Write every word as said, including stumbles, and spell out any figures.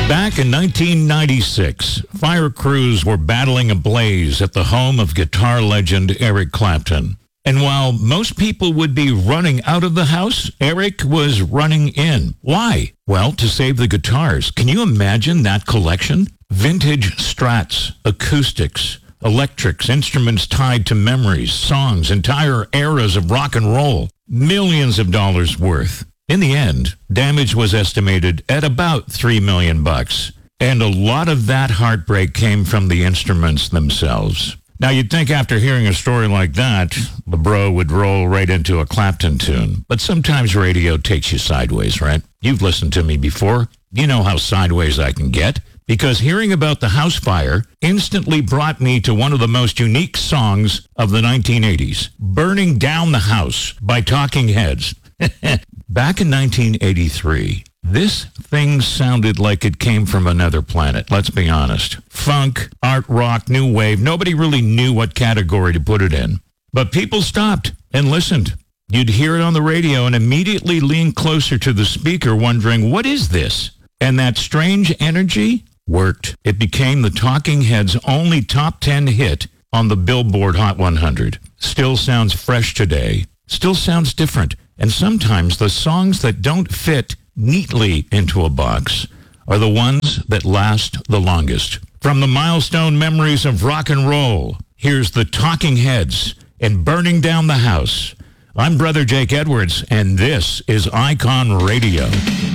Back in nineteen ninety-six, fire crews were battling a blaze at the home of guitar legend Eric Clapton. And while most people would be running out of the house, Eric was running in. Why? Well, to save the guitars. Can you imagine that collection? Vintage Strats, acoustics, electrics, instruments tied to memories, songs, entire eras of rock and roll. Millions of dollars worth. In the end, damage was estimated at about three million bucks. And a lot of that heartbreak came from the instruments themselves. Now, you'd think after hearing a story like that, the bro would roll right into a Clapton tune. But sometimes radio takes you sideways, right? You've listened to me before. You know how sideways I can get. Because hearing about the house fire instantly brought me to one of the most unique songs of the nineteen eighties, Burning Down the House by Talking Heads. Back in nineteen eighty-three, this thing sounded like it came from another planet, let's be honest. Funk, art rock, new wave, nobody really knew what category to put it in. But people stopped and listened. You'd hear it on the radio and immediately lean closer to the speaker wondering, what is this? And that strange energy worked. It became the Talking Heads' only top ten hit on the Billboard Hot one hundred. Still sounds fresh today. Still sounds different. And sometimes the songs that don't fit neatly into a box are the ones that last the longest. From the milestone memories of rock and roll, here's the Talking Heads and Burning Down the House. I'm Brother Jake Edwards, and this is Icon Radio.